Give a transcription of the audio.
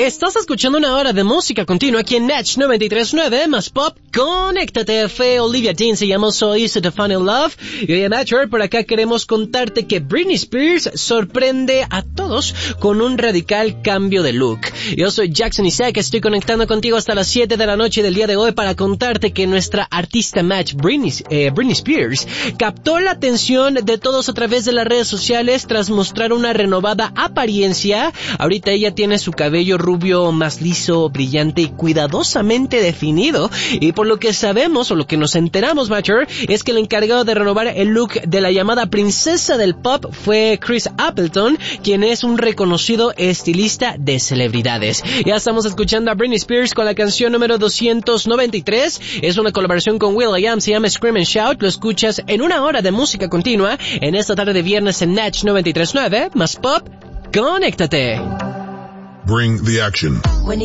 Estás escuchando una hora de música continua aquí en Natch 93.9 más pop. Conéctate, fue Olivia Dean, se llama So Easy to Fall in Love. Y hoy en Natcher, por acá queremos contarte que Britney Spears sorprende a todos con un radical cambio de look. Yo soy Jackson Isaac, estoy conectando contigo hasta las 7 de la noche del día de hoy para contarte que nuestra artista match Britney Spears captó la atención de todos a través de las redes sociales tras mostrar una renovada apariencia. Ahorita ella tiene su cabello rubio más liso, brillante y cuidadosamente definido, y por lo que sabemos o lo que nos enteramos, Matcher, es que el encargado de renovar el look de la llamada princesa del pop fue Chris Appleton, quien es un reconocido estilista de celebridades. Ya estamos escuchando a Britney Spears con la canción número 293, es una colaboración con will.i.am, se llama Scream and Shout. Lo escuchas en una hora de música continua en esta tarde de viernes en Natch 93.9 más pop. Conéctate. Bring the action.